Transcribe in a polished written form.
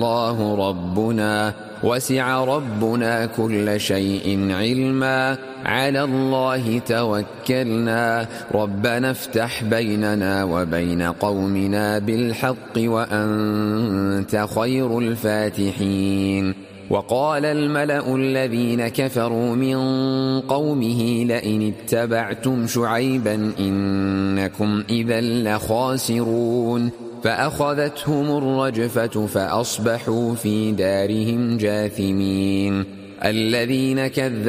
الله ربنا وسع ربنا كل شيء علما على الله توكلنا ربنا افتح بيننا وبين قومنا بالحق وأنت خير الفاتحين. وقال الملأ الذين كفروا من قومه لئن اتبعتم شعيبا إنكم إذا لخاسرون فأخذتهم الرجفة فأصبحوا في دارهم جاثمين. الذين كذبوا